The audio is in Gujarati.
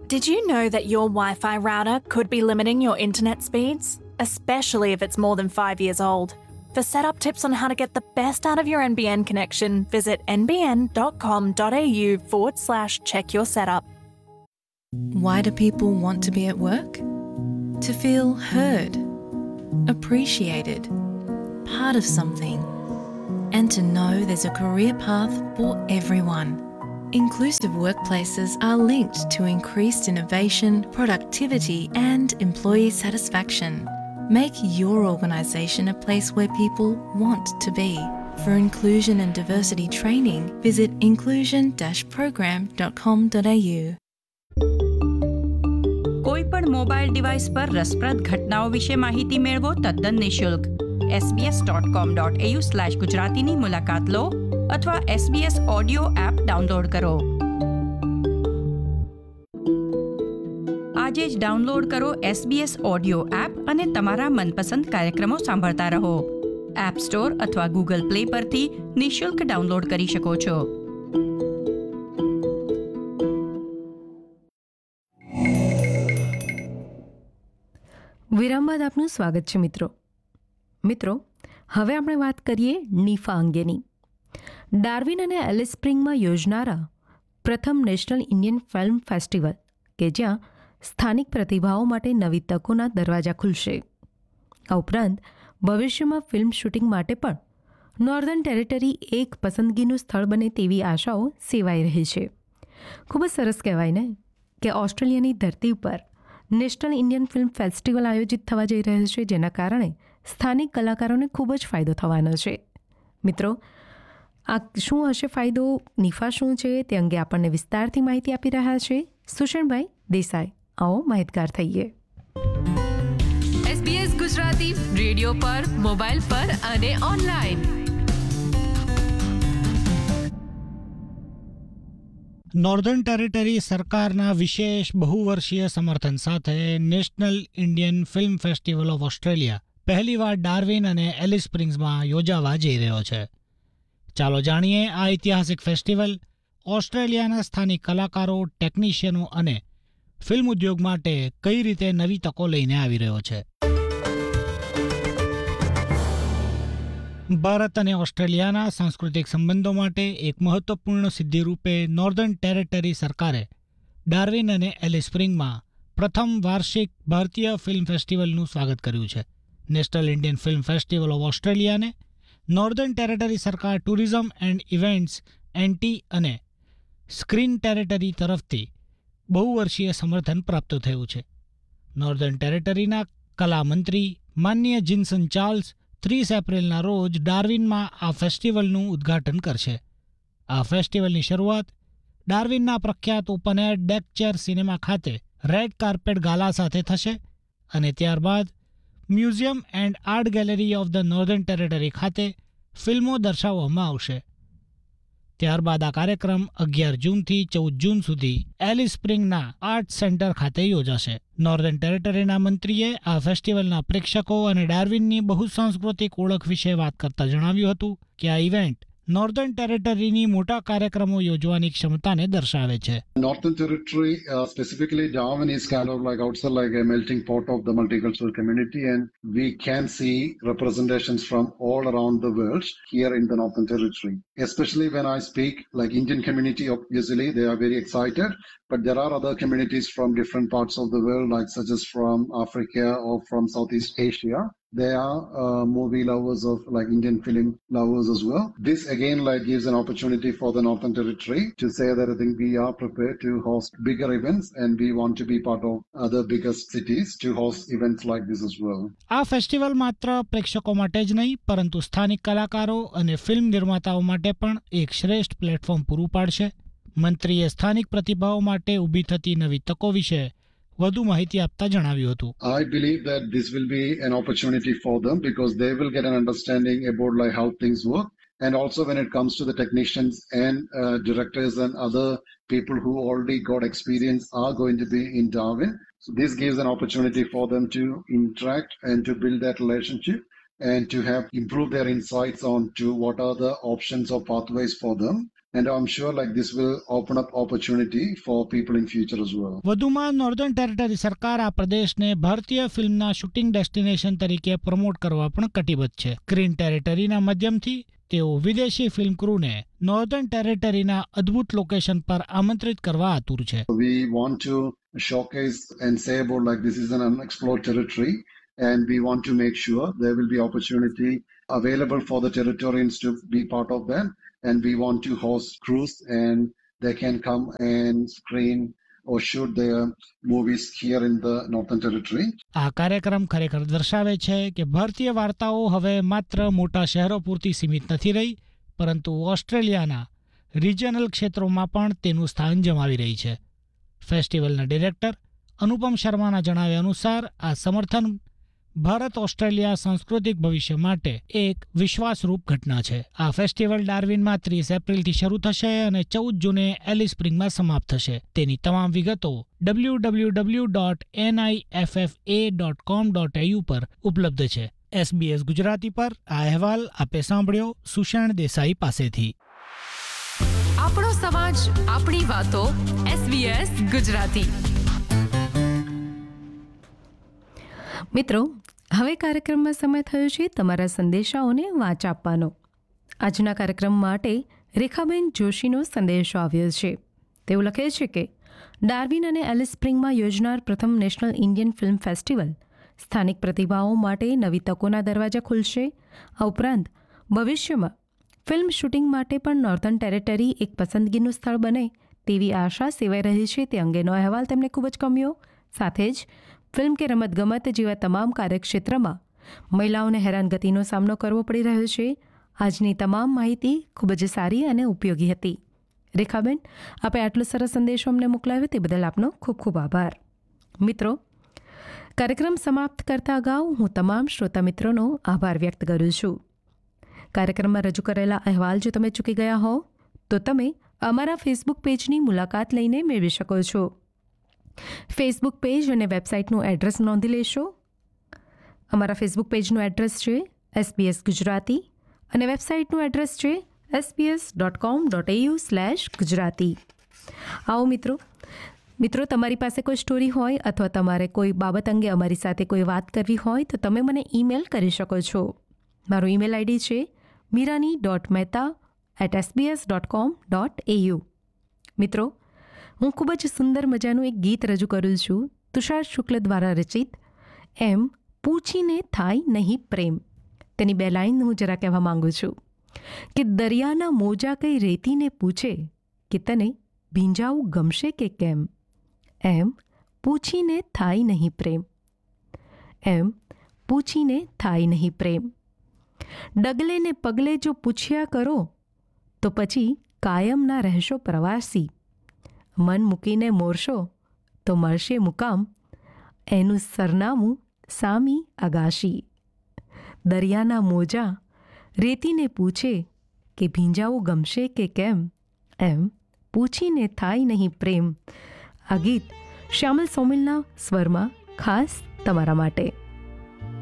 Did you know that your Wi-Fi router could be limiting your internet speeds, especially if it's more than 5 years old? For setup tips on how to get the best out of your NBN connection, visit nbn.com.au/check your setup. Why do people want to be at work? To feel heard, appreciated, part of something, and to know there's a career path for everyone. Inclusive workplaces are linked to increased innovation, productivity, and employee satisfaction. Make your organisation a place where people want to be. For inclusion and diversity training, visit inclusion-program.com.au. કોઈ પણ મોબાઈલ ડિવાઇસ પર રસપ્રદ ઘટનાઓ વિશે માહિતી મેળવો તદ્દન નિઃશુલ્ક. sbs.com.au/ગુજરાતીની મુલાકાત લો અથવા SBS ઓડિયો એપ ડાઉનલોડ કરો. આજે જ ડાઉનલોડ કરો SBS ઓડિયો એપ અને તમારા મનપસંદ કાર્યક્રમો સાંભળતા રહો. એપ સ્ટોર અથવા ગૂગલ પ્લે પરથી નિઃશુલ્ક ડાઉનલોડ કરી શકો છો. વિરામ બાદ આપનું સ્વાગત છે મિત્રો, હવે આપણે વાત કરીએ નીફા અંગેની. ડાર્વિન અને એલિસ સ્પ્રિંગમાં યોજનારા પ્રથમ નેશનલ ઇન્ડિયન ફિલ્મ ફેસ્ટિવલ કે જ્યાં સ્થાનિક પ્રતિભાઓ માટે નવી તકોના દરવાજા ખુલશે. આ ઉપરાંત ભવિષ્યમાં ફિલ્મ શૂટિંગ માટે પણ નોર્ધન ટેરેટરી એક પસંદગીનું સ્થળ બને તેવી આશાઓ સેવાઈ રહી છે. ખૂબ જ સરસ કહેવાય ને કે ઓસ્ટ્રેલિયાની ધરતી ઉપર નેશનલ ઇન્ડિયન ફિલ્મ ફેસ્ટિવલ આયોજિત થવા જઈ રહ્યો છે, જેના કારણે સ્થાનિક કલાકારોને ખૂબ જ ફાયદો થવાનો છે. મિત્રો, આ શું હશે ફાયદો, નીફા શું છે તે અંગે આપણને વિસ્તારથી માહિતી આપી રહ્યા છે સુષણભાઈ દેસાઈ. આવો માહિતગાર થઈએ. SBS ગુજરાતી રેડિયો પર, મોબાઈલ પર અને ઓનલાઈન. નોર્ધન ટેરેટરી સરકારના વિશેષ બહુવર્ષીય સમર્થન સાથે national Indian film festival of Australia પહેલીવાર ડાર્વિન અને એલિસ સ્પ્રિંગ્સમાં યોજાવા જઈ રહ્યો છે. ચાલો જાણીએ આ ઐતિહાસિક ફેસ્ટિવલ ઓસ્ટ્રેલિયાના સ્થાનિક કલાકારો, ટેકનિશિયનો અને ફિલ્મ ઉદ્યોગ માટે કઈ રીતે નવી તકો લઈને આવી રહ્યો છે. ભારત અને ઓસ્ટ્રેલિયાના સાંસ્કૃતિક સંબંધો માટે એક મહત્વપૂર્ણ સિદ્ધિ રૂપે નોર્ધન ટેરેટરી સરકારે ડાર્વિન અને એલિસ સ્પ્રિંગમાં પ્રથમ વાર્ષિક ભારતીય ફિલ્મ ફેસ્ટિવલનું સ્વાગત કર્યું છે. National Indian film festival of ઓસ્ટ્રેલિયાને northern territory સરકાર, ટુરિઝમ એન્ડ ઇવેન્ટ્સ એનટી અને સ્ક્રીન ટેરેટરી તરફથી બહુવર્ષીય સમર્થન પ્રાપ્ત થયું છે. નોર્ધન ટેરેટરીના કલામંત્રી માનનીય જિન્સન ચાર્લ્સ 30 એપ્રિલના રોજ ડાર્વિનમાં આ ફેસ્ટિવલનું ઉદ્ઘાટન કરશે. આ ફેસ્ટિવલની શરૂઆત ડાર્વિનના પ્રખ્યાત open air deck chair cinema ખાતે રેડ કાર્પેટ ગાલા સાથે થશે અને ત્યારબાદ museum and art gallery of the northern territory ખાતે ફિલ્મો દર્શાવવામાં આવશે. ત્યારબાદ આ કાર્યક્રમ 11 જૂનથી 14 જૂન સુધી એલિસ સ્પ્રિંગના આર્ટ સેન્ટર ખાતે યોજાશે. નોર્ધન ટેરેટરીના મંત્રીએ આ ફેસ્ટિવલના પ્રેક્ષકો અને ડાર્વિનની બહુસાંસ્કૃતિક ઓળખ વિશે વાત કરતા જણાવ્યું હતું કે આ ઇવેન્ટ નોર્ધન ટેરેટરીની મોટા કાર્યક્રમો યોજવાની ક્ષમતાને દર્શાવે છે. Northern Territory, specifically Darwin, is kind of like outside like a melting pot of the multicultural community, and we can see representations from all around the world here in the Northern Territory. Especially when I speak like Indian community, obviously they are very excited, but there are other communities from different parts of the world, like such as from Africa or from Southeast Asia. They are movie lovers of like Indian film lovers as well. This again like gives an opportunity for the Northern Territory to say that I think we are prepared to host bigger events and we want to be part of other biggest cities to host events like this as well. આ ફેસ્ટિવલ માત્ર પ્રેક્ષકો માટે જ નહીં પરંતુ સ્થાનિક કલાકારો અને ફિલ્મ નિર્માતાઓ માટે પણ એક શ્રેષ્ઠ પ્લેટફોર્મ પૂરું પાડશે. મંત્રીએ સ્થાનિક પ્રતિભાઓ માટે ઊભી થતી નવી તકો વિશે વધુ માહિતી આપતા જણાવ્યું હતું. I believe that this will be an opportunity for them because they will get an understanding about like how things work, and also when it comes to the technicians and directors and other people who already got experience are going to be in Darwin. So this gives an opportunity for them to interact and to build that relationship and to have improve their insights on to what are the options or pathways for them And I'm sure like this will open up opportunity for people in future as well. વધુમાં નોર્ધન ટેરેટરી સરકાર આ પ્રદેશને ભારતીય ફિલ્મના શૂટિંગ ડેસ્ટિનેશન તરીકે પ્રમોટ કરવા પણ કટિબદ્ધ છે. ગ્રીન ટેરેટરીના માધ્યમથી તેઓ વિદેશી ફિલ્મ ક્રૂને નોર્ધન ટેરેટરીના અદ્ભુત લોકેશન પર આમંત્રિત કરવા આતુર છે. We want to showcase and say about like this is an unexplored territory, and we want to make sure there will be opportunity available for the Territorians to be part of that, and we want to host crews and they can come and screen or shoot their movies here in the Northern Territory. આ કાર્યક્રમ ખરેખર દર્શાવે છે કે ભારતીય વાર્તાઓ હવે માત્ર મોટા શહેરો પૂરતી સીમિત નથી રહી, પરંતુ ઓસ્ટ્રેલિયાના રિજનલ ક્ષેત્રોમાં પણ તેનું સ્થાન જમાવી રહી છે. ફેસ્ટિવલના ડિરેક્ટર અનુપમ શર્માના જણાવ્યા અનુસાર આ સમર્થન ભારત ઓસ્ટ્રેલિયા સાંસ્કૃતિક ભવિષ્ય માટે એક વિશ્વાસરૂપ ઘટના છે. આ ફેસ્ટિવલ ડાર્વિનમાં 30 એપ્રિલથી શરૂ થશે અને 14 જૂને એલિસ સ્પ્રિંગમાં સમાપ્ત થશે. તેની તમામ વિગતો www.niffa.com.au પર ઉપલબ્ધ છે. SBS ગુજરાતી પર આ અહેવાલ આપે સાંભળ્યો સુષેણ દેસાઈ પાસેથી. આપણો સમાજ, આપણી વાતો. SBS ગુજરાતી. મિત્રો, હવે કાર્યક્રમમાં સમય થયો છે તમારા સંદેશાઓને વાંચ આપવાનો. આજના કાર્યક્રમ માટે રેખાબેન જોશીનો સંદેશો આવ્યો છે. તેઓ લખે છે કે ડાર્વિન અને એલિસ સ્પ્રિંગમાં યોજનાર પ્રથમ નેશનલ ઇન્ડિયન ફિલ્મ ફેસ્ટિવલ સ્થાનિક પ્રતિભાઓ માટે નવી તકોના દરવાજા ખુલશે. આ ઉપરાંત ભવિષ્યમાં ફિલ્મ શૂટિંગ માટે પણ નોર્ધન ટેરેટરી એક પસંદગીનું સ્થળ બને તેવી આશા સેવાઈ રહી છે. તે અંગેનો અહેવાલ તેમને ખૂબ જ ગમ્યો. સાથે જ ફિલ્મ કે રમતગમત જેવા તમામ કાર્યક્ષેત્રમાં મહિલાઓને હેરાનગતિનો સામનો કરવો પડી રહ્યો છે. આજની તમામ માહિતી ખૂબ જ સારી અને ઉપયોગી હતી. રેખાબેન, આપે આટલો સરસ સંદેશો અમને મોકલાવ્યો તે બદલ આપનો ખૂબ ખૂબ આભાર. મિત્રો, કાર્યક્રમ સમાપ્ત કરતા અગાઉ હું તમામ શ્રોતા મિત્રોનો આભાર વ્યક્ત કરું છું. કાર્યક્રમમાં રજૂ કરેલા અહેવાલ જો તમે ચૂકી ગયા હો તો તમે અમારા ફેસબુક પેજની મુલાકાત લઈને મેળવી શકો છો. ફેસબુક પેજ અને વેબસાઇટનું એડ્રેસ નોંધી લેશો. અમારા ફેસબુક પેજનું એડ્રેસ છે SBS ગુજરાતી અને વેબસાઇટનું એડ્રેસ છે sbs.com.au/gujarati. આવો મિત્રો, તમારી પાસે કોઈ સ્ટોરી હોય અથવા તમારે કોઈ બાબત અંગે અમારી સાથે કોઈ વાત કરવી હોય તો તમે મને ઈમેલ કરી શકો છો. મારો ઈમેલ આઈડી છે mirani.mehta@sbs.com.au. મિત્રો, હું ખૂબ જ સુંદર મજાનું એક ગીત રજૂ કરું છું, તુષાર શુક્લ દ્વારા રચિત એમ પૂછીને થાય નહીં પ્રેમ. તેની 2 લાઈન હું જરા કહેવા માંગુ છું કે દરિયાના મોજા કઈ રેતીને પૂછે કે તને ભીંજાવું ગમશે કે કેમ. એમ પૂછીને થાય નહીં પ્રેમ. એમ પૂછીને થાય નહીં પ્રેમ. ડગલે ને પગલે જો પૂછ્યા કરો તો પછી કાયમના રહેશો પ્રવાસી. મન મૂકીને મોરશો તો મળશે મુકામ, એનું સરનામું સામી અગાશી. દરિયાના મોજા રેતીને પૂછે કે ભીંજાવું ગમશે કે કેમ. એમ પૂછીને થાય નહીં પ્રેમ. આ ગીત શ્યામલ સોમિલના સ્વરમાં ખાસ તમારા માટે.